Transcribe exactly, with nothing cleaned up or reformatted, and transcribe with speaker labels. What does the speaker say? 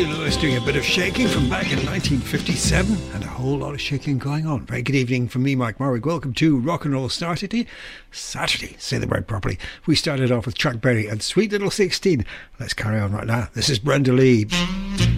Speaker 1: Lewis doing a bit of shaking from back in nineteen fifty-seven, and a whole lot of shaking going on. Very good evening from me, Mike Marwick. Welcome to Rock and Roll Saturday. Saturday, say the word properly. We started off with Chuck Berry and Sweet Little sixteen. Let's carry on right now. This is Brenda Lee.